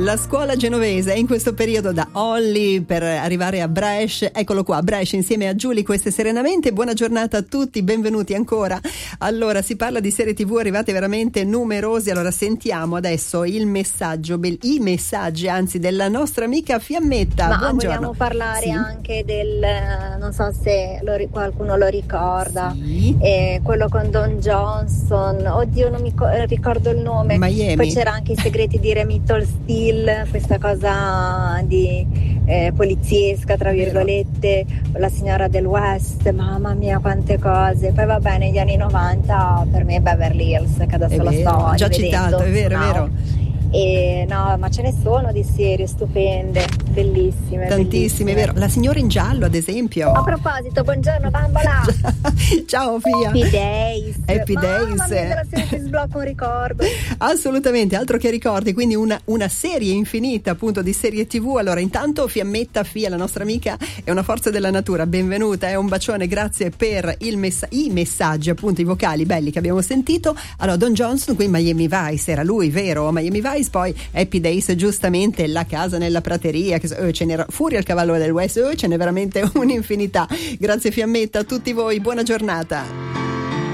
La scuola genovese è in questo periodo da Olli per arrivare a Brescia. Eccolo qua, Brescia insieme a Giulia, queste Serenamente. Buona giornata a tutti, benvenuti ancora. Allora, si parla di serie TV arrivate veramente numerosi. Allora, sentiamo adesso il messaggio, i messaggi anzi della nostra amica Fiammetta. Ma buongiorno. Vogliamo parlare anche del, non so se qualcuno lo ricorda, sì. Quello con Don Johnson, oddio non mi ricordo il nome. Miami. Poi c'era anche I segreti di Remy Steele, questa cosa di poliziesca tra virgolette, La signora del West, mamma mia quante cose. Poi va bene, negli anni 90 per me Beverly Hills, che adesso lo sto già rivedendo, citato, è vero. E no, ma ce ne sono di serie stupende, bellissime. Tantissime, è vero. La signora in giallo, ad esempio. A proposito, buongiorno bambola. Ciao Fia. Happy Days. Happy Days. Mamma mia, della serie che sblocca un ricordo. Assolutamente, altro che ricordi, quindi una serie infinita appunto di serie TV. Allora, intanto Fiammetta Fia, la nostra amica, è una forza della natura, benvenuta, un bacione, grazie per i messaggi, appunto i vocali belli che abbiamo sentito. Allora, Don Johnson qui Miami Vice, era lui, vero? Miami Vice. Poi Happy Days, giustamente, La casa nella prateria, che ce n'era, Furia al cavallo del West, ce n'è veramente un'infinità. Grazie Fiammetta, a tutti voi, buona giornata.